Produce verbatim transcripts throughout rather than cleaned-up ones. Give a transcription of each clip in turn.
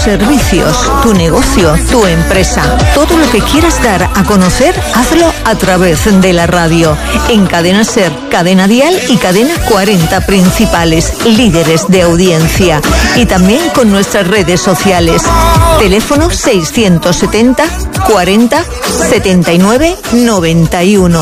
servicios, tu negocio, tu empresa, todo lo que quieras dar a conocer, hazlo a través de la radio. En Cadena Ser, Cadena Dial y Cadena cuarenta principales, líderes de audiencia. Y también con nuestras redes sociales. Teléfono seiscientos setenta cuarenta setenta y nueve noventa y uno.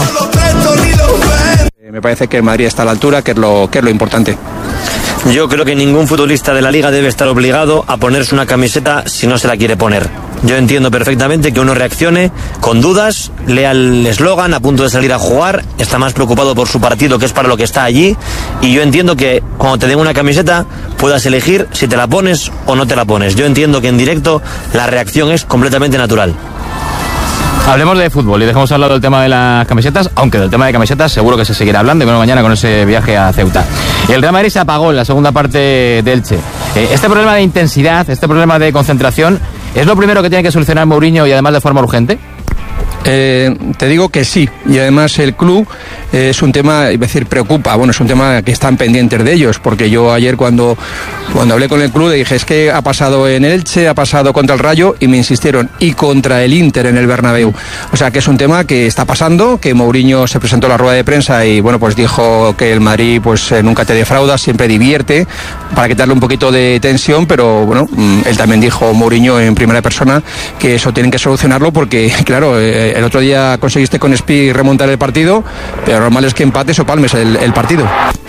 Me parece que el Madrid está a la altura, que es lo, que es lo importante. Yo creo que ningún futbolista de la Liga debe estar obligado a ponerse una camiseta si no se la quiere poner. Yo entiendo perfectamente que uno reaccione con dudas, lea el eslogan, a punto de salir a jugar, está más preocupado por su partido, que es para lo que está allí, y yo entiendo que cuando te den una camiseta puedas elegir si te la pones o no te la pones. Yo entiendo que en directo la reacción es completamente natural. Hablemos de fútbol y dejemos hablar del tema de las camisetas, aunque del tema de camisetas seguro que se seguirá hablando, y bueno, mañana con ese viaje a Ceuta. Y el Real Madrid se apagó en la segunda parte de Elche. Eh, este problema de intensidad, este problema de concentración, ¿es lo primero que tiene que solucionar Mourinho y además de forma urgente? Eh, te digo que sí, y además el club eh, es un tema, iba a decir, preocupa, bueno, es un tema que están pendientes de ellos, porque yo ayer cuando, cuando hablé con el club le dije, es que ha pasado en Elche, ha pasado contra el Rayo, y me insistieron, y contra el Inter en el Bernabéu. O sea que es un tema que está pasando, que Mourinho se presentó a la rueda de prensa y bueno, pues dijo que el Madrid pues eh, nunca te defrauda, siempre divierte, para quitarle un poquito de tensión, pero bueno, él también dijo, Mourinho en primera persona, que eso tienen que solucionarlo porque, claro, eh, el otro día conseguiste con Spi remontar el partido, pero lo normal es que empates o palmes el, el partido.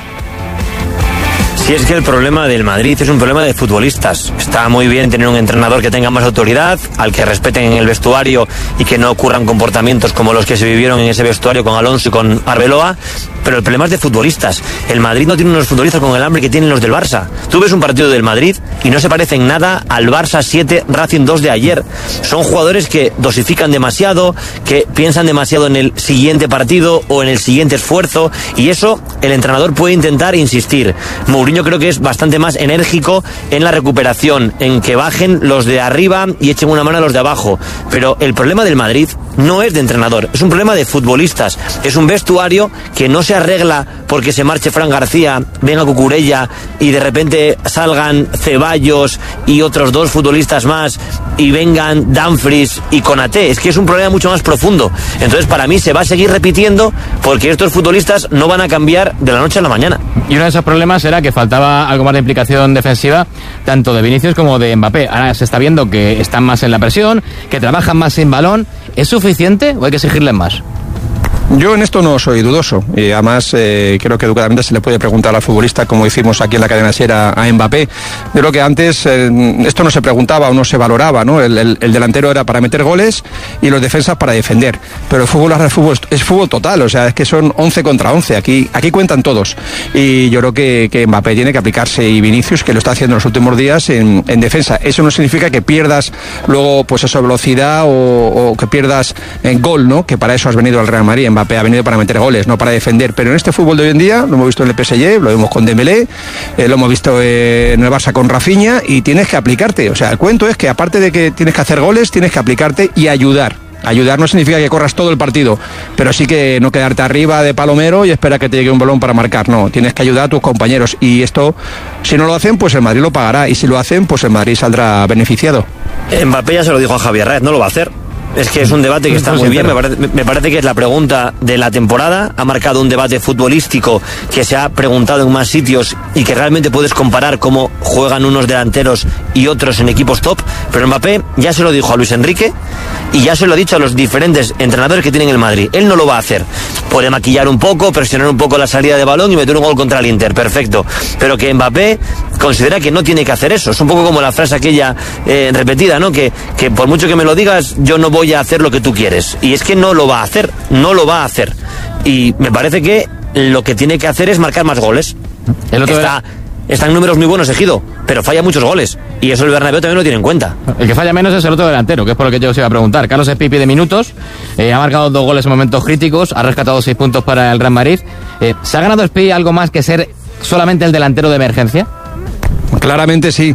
Si es que el problema del Madrid es un problema de futbolistas. Está muy bien tener un entrenador que tenga más autoridad, al que respeten en el vestuario y que no ocurran comportamientos como los que se vivieron en ese vestuario con Alonso y con Arbeloa, pero el problema es de futbolistas. El Madrid no tiene unos futbolistas con el hambre que tienen los del Barça. Tú ves un partido del Madrid y no se parece en nada al Barça siete, Racing dos de ayer. Son jugadores que dosifican demasiado, que piensan demasiado en el siguiente partido o en el siguiente esfuerzo, y eso el entrenador puede intentar insistir. Mourinho creo que es bastante más enérgico en la recuperación, en que bajen los de arriba y echen una mano a los de abajo, pero el problema del Madrid no es de entrenador, es un problema de futbolistas, es un vestuario que no se arregla porque se marche Fran García, venga Cucurella y de repente salgan Ceballos y otros dos futbolistas más y vengan Dumfries y Konaté. Es que es un problema mucho más profundo. Entonces para mí se va a seguir repitiendo porque estos futbolistas no van a cambiar de la noche a la mañana. Y uno de esos problemas era que faltaba algo más de implicación defensiva tanto de Vinicius como de Mbappé. Ahora se está viendo que están más en la presión, que trabajan más sin balón. ¿Es suficiente o hay que exigirles más? Yo en esto no soy dudoso, y además eh, creo que educadamente se le puede preguntar al futbolista, como hicimos aquí en la cadena SER a, a Mbappé. Yo creo que antes eh, esto no se preguntaba o no se valoraba, ¿no? El, el, el delantero era para meter goles y los defensas para defender, pero el fútbol ahora es fútbol, es fútbol total, o sea, es que son once contra once, aquí, aquí cuentan todos, y yo creo que, que Mbappé tiene que aplicarse, y Vinicius, que lo está haciendo en los últimos días en, en defensa. Eso no significa que pierdas luego pues eso, velocidad o, o que pierdas en gol, ¿no? Que para eso has venido al Real Madrid. Mbappé ha venido para meter goles, no para defender, pero en este fútbol de hoy en día lo hemos visto en el P S G, lo vemos con Dembélé, eh, lo hemos visto eh, en el Barça con Rafinha, y tienes que aplicarte. O sea, el cuento es que aparte de que tienes que hacer goles, tienes que aplicarte y ayudar. Ayudar no significa que corras todo el partido, pero sí que no quedarte arriba de palomero y esperar que te llegue un balón para marcar. No, tienes que ayudar a tus compañeros, y esto, si no lo hacen, pues el Madrid lo pagará, y si lo hacen, pues el Madrid saldrá beneficiado. Mbappé ya se lo dijo a Javier Hernández, no lo va a hacer. Es que es un debate que está muy bien, me parece, me parece que es la pregunta de la temporada, ha marcado un debate futbolístico que se ha preguntado en más sitios y que realmente puedes comparar cómo juegan unos delanteros y otros en equipos top, pero Mbappé ya se lo dijo a Luis Enrique y ya se lo ha dicho a los diferentes entrenadores que tienen el Madrid, él no lo va a hacer. Puede maquillar un poco, presionar un poco la salida de balón y meter un gol contra el Inter, perfecto, pero que Mbappé considera que no tiene que hacer eso. Es un poco como la frase aquella eh, repetida, ¿no? Que, que por mucho que me lo digas, yo no voy a hacer lo que tú quieres, y es que no lo va a hacer, no lo va a hacer, y me parece que lo que tiene que hacer es marcar más goles. El otro está, era... está en números muy buenos Ejido, pero falla muchos goles, y eso el Bernabéu también lo tiene en cuenta. El que falla menos es el otro delantero, que es por lo que yo os iba a preguntar. Carlos Espi pide minutos, eh, ha marcado dos goles en momentos críticos, ha rescatado seis puntos para el Real Madrid. eh, ¿Se ha ganado Espi algo más que ser solamente el delantero de emergencia? Claramente sí.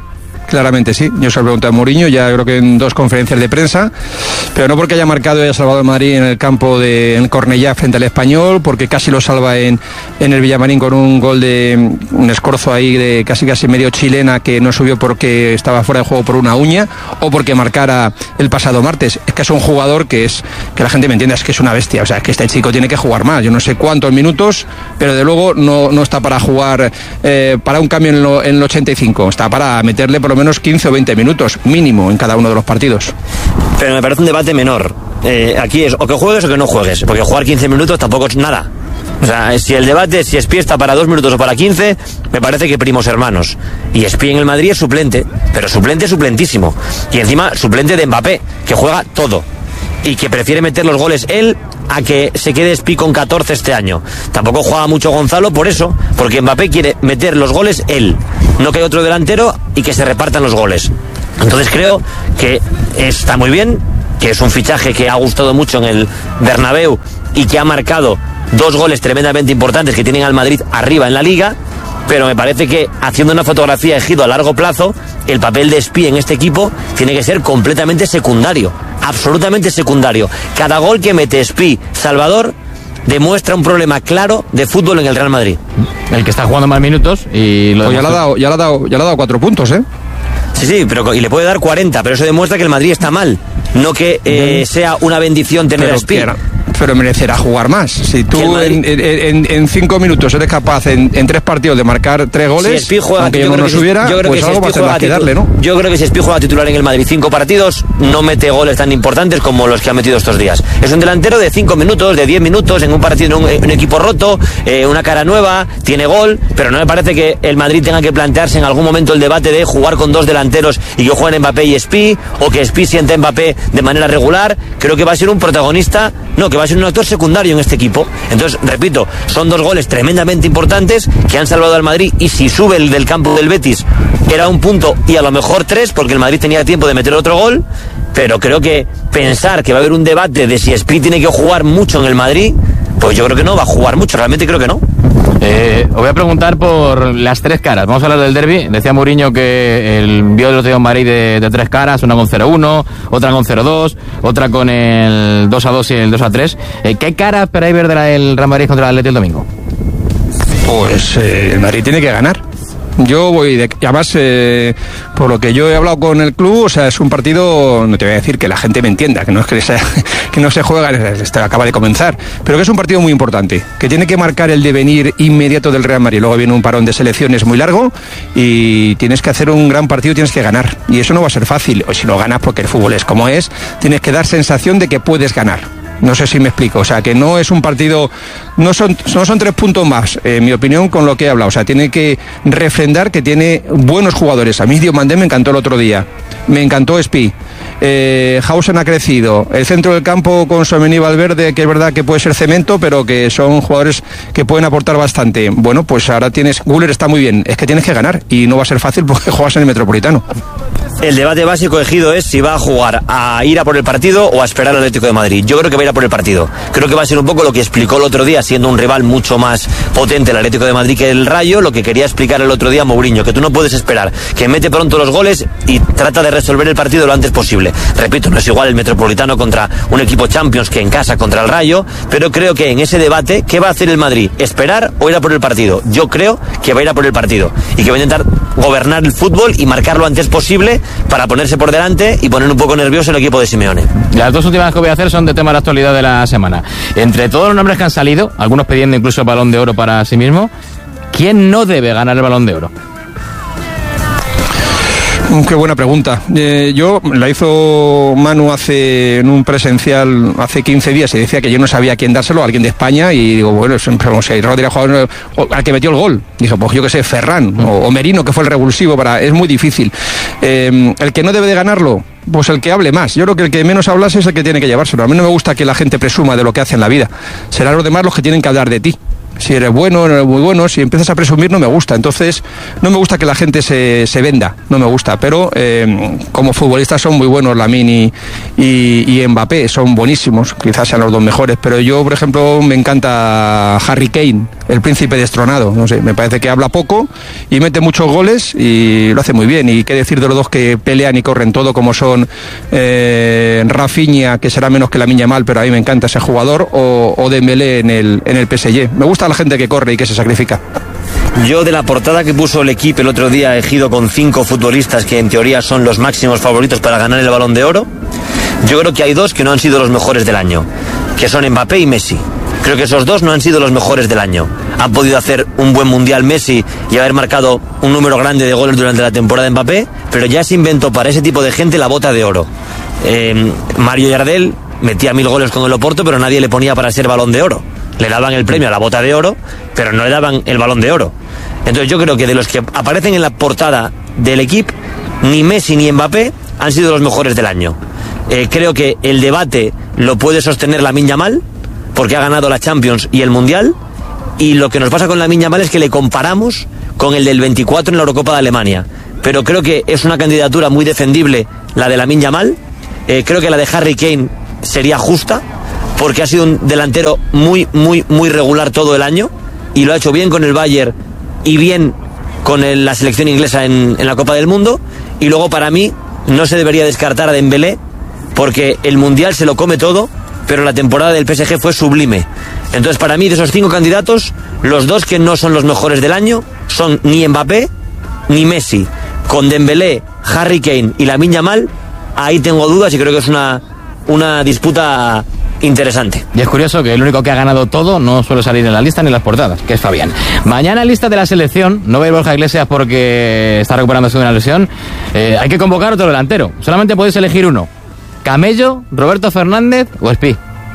claramente sí. Yo se lo pregunté a Mourinho, ya creo que en dos conferencias de prensa, pero no porque haya marcado y haya salvado el Madrid en el campo de en Cornellá frente al Español, porque casi lo salva en, en el Villamarín con un gol de un escorzo ahí de casi casi medio chilena que no subió porque estaba fuera de juego por una uña, o porque marcara el pasado martes. Es que es un jugador que es, que la gente me entiende, es que es una bestia, o sea, es que este chico tiene que jugar más, yo no sé cuántos minutos, pero de luego no, no está para jugar eh, para un cambio en, lo, en el ochenta y cinco, está para meterle por lo menos quince o veinte minutos mínimo en cada uno de los partidos. Pero me parece un debate menor. Eh, aquí es o que juegues o que no juegues, porque jugar quince minutos tampoco es nada. O sea, si el debate es si Espí está para dos minutos o para quince, me parece que primos hermanos. Y Espí en el Madrid es suplente, pero suplente suplentísimo. Y encima suplente de Mbappé, que juega todo. Y que prefiere meter los goles él a que se quede Espí con catorce este año. Tampoco juega mucho Gonzalo por eso, porque Mbappé quiere meter los goles él, no que hay otro delantero y que se repartan los goles. Entonces creo que está muy bien, que es un fichaje que ha gustado mucho en el Bernabéu y que ha marcado dos goles tremendamente importantes que tienen al Madrid arriba en la Liga, pero me parece que haciendo una fotografía Ejido a largo plazo, el papel de Espí en este equipo tiene que ser completamente secundario, absolutamente secundario. Cada gol que mete Espí, Salvador, demuestra un problema claro de fútbol en el Real Madrid. El que está jugando más minutos y lo pues ya le ha dado, ya le ha dado, ya le ha dado cuatro puntos, ¿eh? Sí, sí, pero y le puede dar cuarenta, pero eso demuestra que el Madrid está mal, no que eh, sea una bendición tener pero a Espí. Pero merecerá jugar más. Si tú Madrid... en, en, en cinco minutos eres capaz en, en tres partidos de marcar tres goles, si Espí juega, aunque yo no nos hubiera, yo creo pues que algo si va a tener que darle, ¿no? Yo creo que si Espí juega titular en el Madrid cinco partidos, no mete goles tan importantes como los que ha metido estos días. Es un delantero de cinco minutos, de diez minutos, en un partido, en un, en un equipo roto, eh, una cara nueva, tiene gol, pero no me parece que el Madrid tenga que plantearse en algún momento el debate de jugar con dos delanteros y que jueguen Mbappé y Espí, o que Espí sienta a Mbappé de manera regular. Creo que va a ser un protagonista, no, que va a ser un actor secundario en este equipo. Entonces, repito, son dos goles tremendamente importantes que han salvado al Madrid, y si sube el del campo del Betis era un punto y a lo mejor tres, porque el Madrid tenía tiempo de meter otro gol. Pero creo que pensar que va a haber un debate de si Espí tiene que jugar mucho en el Madrid, pues yo creo que no va a jugar mucho, realmente creo que no. Eh, os voy a preguntar por las tres caras. Vamos a hablar del derbi. Decía Mourinho que el vio el otro día un Madrid de, de tres caras, una con cero uno, otra con cero dos, otra con el dos a dos y el dos a tres. Eh, ¿Qué cara esperáis ver del Real Madrid contra el Atleti el domingo? Pues eh, el Madrid tiene que ganar. Yo voy de... Y además, eh, por lo que yo he hablado con el club, o sea, es un partido, no te voy a decir que la gente me entienda, que no es que, sea, que no se juega, este acaba de comenzar, pero que es un partido muy importante, que tiene que marcar el devenir inmediato del Real Madrid. Luego viene un parón de selecciones muy largo y tienes que hacer un gran partido, tienes que ganar. Y eso no va a ser fácil, o si no ganas, porque el fútbol es como es, tienes que dar sensación de que puedes ganar. No sé si me explico, o sea, que no es un partido, no son, no son tres puntos más, eh, en mi opinión, con lo que he hablado. O sea, tiene que refrendar que tiene buenos jugadores. A mí Diomandé me encantó el otro día, me encantó Espí, eh, Hausen ha crecido, el centro del campo con Tchouaméni y Valverde, que es verdad que puede ser cemento, pero que son jugadores que pueden aportar bastante. Bueno, pues ahora tienes, Güler está muy bien, es que tienes que ganar y no va a ser fácil porque juegas en el Metropolitano. El debate básico, Ejido, es si va a jugar a ir a por el partido o a esperar al Atlético de Madrid. Yo creo que va a ir a por el partido. Creo que va a ser un poco lo que explicó el otro día, siendo un rival mucho más potente el Atlético de Madrid que el Rayo, lo que quería explicar el otro día Mourinho, que tú no puedes esperar, que mete pronto los goles y trata de resolver el partido lo antes posible. Repito, no es igual el Metropolitano contra un equipo Champions que en casa contra el Rayo, pero creo que en ese debate, ¿qué va a hacer el Madrid? ¿Esperar o ir a por el partido? Yo creo que va a ir a por el partido y que va a intentar gobernar el fútbol y marcar lo antes posible para ponerse por delante y poner un poco nervioso el equipo de Simeone. Las dos últimas que voy a hacer son de tema de la actualidad de la semana. Entre todos los nombres que han salido, algunos pidiendo incluso el Balón de Oro para sí mismo, ¿quién no debe ganar el Balón de Oro? Qué buena pregunta. Eh, yo la hizo Manu hace en un presencial hace quince días y decía que yo no sabía a quién dárselo, a alguien de España, y digo, bueno, siempre no sé, Rodri jugador al que metió el gol. Dije, pues yo que sé, Ferran o, o Merino, que fue el revulsivo para, es muy difícil. Eh, el que no debe de ganarlo, pues el que hable más. Yo creo que el que menos hablase es el que tiene que llevárselo. A mí no me gusta que la gente presuma de lo que hace en la vida. Serán los demás los que tienen que hablar de ti. Si eres bueno, no eres muy bueno, si empiezas a presumir no me gusta. Entonces no me gusta que la gente se, se venda, no me gusta. Pero eh, como futbolistas son muy buenos Lamine y, y, y Mbappé, son buenísimos, quizás sean los dos mejores. Pero yo, por ejemplo, me encanta Harry Kane, el príncipe destronado. No sé, me parece que habla poco y mete muchos goles y lo hace muy bien. Y qué decir de los dos que pelean y corren todo, como son eh, Rafinha, que será menos que Lamine Yamal, pero a mí me encanta ese jugador, o, o Dembélé en el, en el P S G. Me gusta la gente que corre y que se sacrifica. Yo, de la portada que puso el equipo el otro día, elegido con cinco futbolistas que en teoría son los máximos favoritos para ganar el Balón de Oro, yo creo que hay dos que no han sido los mejores del año, que son Mbappé y Messi. Creo que esos dos no han sido los mejores del año. Han podido hacer un buen mundial Messi y haber marcado un número grande de goles durante la temporada de Mbappé, pero ya se inventó para ese tipo de gente la bota de oro. Eh, Mario Yardel metía mil goles con el Oporto, pero nadie le ponía para ser Balón de Oro. Le daban el premio a la bota de oro, pero no le daban el Balón de Oro. Entonces yo creo que de los que aparecen en la portada del equipo, ni Messi ni Mbappé han sido los mejores del año. Eh, creo que el debate lo puede sostener Lamine Yamal, porque ha ganado la Champions y el Mundial, y lo que nos pasa con Lamine Yamal es que le comparamos con el del veinticuatro en la Eurocopa de Alemania. Pero creo que es una candidatura muy defendible la de Lamine Yamal. Eh, creo que la de Harry Kane sería justa, porque ha sido un delantero muy, muy, muy regular todo el año, y lo ha hecho bien con el Bayern y bien con el, la selección inglesa en, en la Copa del Mundo. Y luego, para mí, no se debería descartar a Dembélé, porque el Mundial se lo come todo, pero la temporada del P S G fue sublime. Entonces, para mí, de esos cinco candidatos, los dos que no son los mejores del año son ni Mbappé ni Messi. Con Dembélé, Harry Kane y Lamine Yamal, ahí tengo dudas y creo que es una, una disputa interesante. Y es curioso que el único que ha ganado todo no suele salir en la lista ni en las portadas, que es Fabián. Mañana, lista de la selección. No va a ir Borja Iglesias porque está recuperándose de una lesión. Eh, hay que convocar otro delantero. Solamente podéis elegir uno: Camello, Roberto Fernández o Espí.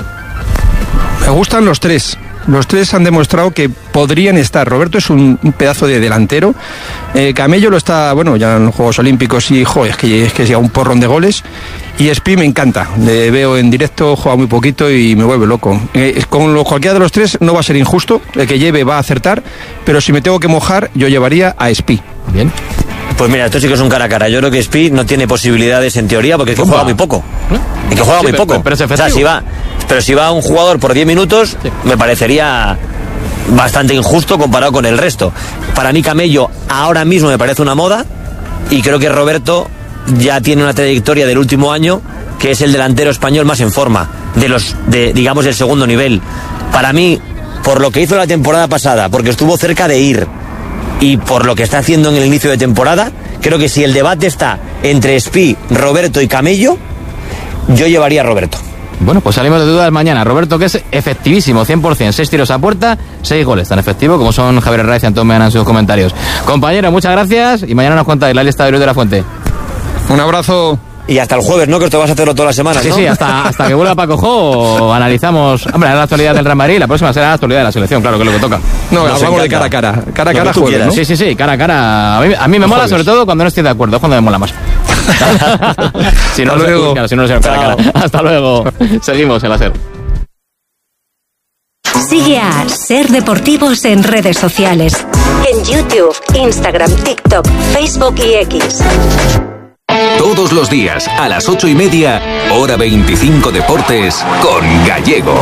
Me gustan los tres. Los tres han demostrado que podrían estar. Roberto es un, un pedazo de delantero. Eh, Camello lo está, bueno, ya en los Juegos Olímpicos y, joder, es que es que llega un porrón de goles. Y Espí me encanta. Le veo en directo, juega muy poquito y me vuelve loco. Eh, con lo, cualquiera de los tres no va a ser injusto. El que lleve va a acertar. Pero si me tengo que mojar, yo llevaría a Espí. Bien. Pues mira, esto sí que es un cara a cara. Yo creo que Espí no tiene posibilidades en teoría, porque es que juega muy poco. ¿Eh? Es que juega sí, muy pero, poco. Pero, pero, o sea, si va, pero si va un jugador por diez minutos, sí, me parecería bastante injusto comparado con el resto. Para mí, Camello ahora mismo me parece una moda, y creo que Roberto ya tiene una trayectoria del último año, que es el delantero español más en forma, de los, de, digamos, del segundo nivel. Para mí, por lo que hizo la temporada pasada, porque estuvo cerca de ir, y por lo que está haciendo en el inicio de temporada, creo que si el debate está entre Espí, Roberto y Camello, yo llevaría a Roberto. Bueno, pues salimos de dudas mañana. Roberto, que es efectivísimo, cien por ciento, seis tiros a puerta, seis goles, tan efectivo como son Javier Herraiz y Antón Meana en sus comentarios. Compañero, muchas gracias, y mañana nos contáis la lista de Luis de la Fuente. Un abrazo. Y hasta el jueves, ¿no? Que esto vas a hacerlo todas las semanas, sí, ¿no? Sí, sí, hasta, hasta que vuelva Paco Jo, analizamos... Hombre, la actualidad del Real Madrid, la próxima será la actualidad de la selección, claro, que es lo que toca. No, Nos hablamos de cara a cara. Cara a cara jueves, ¿no? Sí, sí, sí, cara a cara. A mí, a mí me mola, jueves, sobre todo cuando no estoy de acuerdo, es cuando me mola más. si, no, Hasta luego. Claro, si no, no cara a cara. Hasta luego. Seguimos en la SER. Sigue a Ser Deportivos en redes sociales. En YouTube, Instagram, TikTok, Facebook y X. Todos los días, a las ocho y media, hora veinticinco Deportes, con Gallego.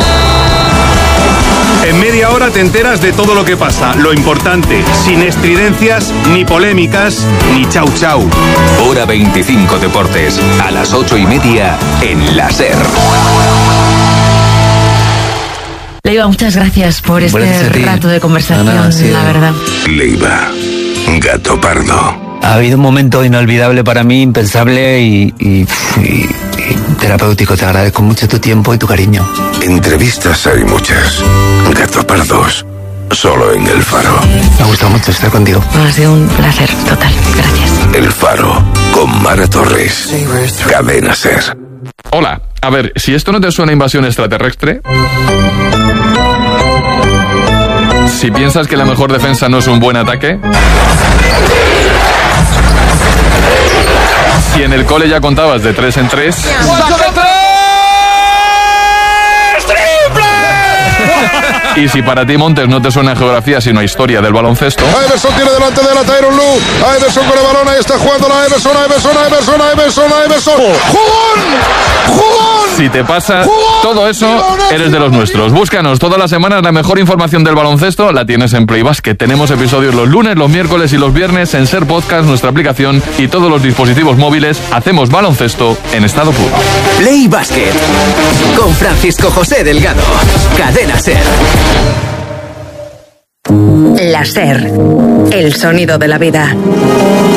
En media hora te enteras de todo lo que pasa, lo importante, sin estridencias, ni polémicas, ni chau chau. Hora veinticinco Deportes, a las ocho y media, en la SER. Leiva, muchas gracias por este gracias rato de conversación, no, no, sí, la verdad. Leiva, gato pardo. Ha habido un momento inolvidable para mí, impensable y, y, y, y terapéutico. Te agradezco mucho tu tiempo y tu cariño. Entrevistas hay muchas. Gato pardos, solo en El Faro. Me ha gustado mucho estar contigo. Ha sido un placer total. Gracias. El Faro, con Mara Torres. Cadena SER. Hola, a ver, si esto no te suena a invasión extraterrestre... Si piensas que la mejor defensa no es un buen ataque... Si en el cole ya contabas de tres en tres... ¡Saca tres! ¡Triple! Y si para ti Montes no te suena a geografía sino a historia del baloncesto... Iverson tiene delante de la Tyronn Lue. Iverson con el balón, ahí está jugando la Iverson, Iverson, Iverson, Iverson, Iverson. ¡Jugón! ¡Jugón! Si te pasa todo eso, eres de los nuestros. Búscanos todas las semanas, la mejor información del baloncesto la tienes en Play Basket. Tenemos episodios los lunes, los miércoles y los viernes en Ser Podcast, nuestra aplicación y todos los dispositivos móviles. Hacemos baloncesto en estado puro. Play Basket con Francisco José Delgado. Cadena Ser. La Ser, el sonido de la vida.